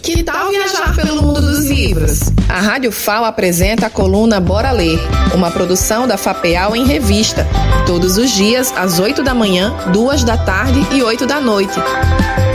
Que tal viajar pelo mundo dos livros? A Rádio FAO apresenta a coluna Bora Ler, uma produção da FAPEAL em revista, todos os dias às 8 da manhã, 2 da tarde e 8 da noite.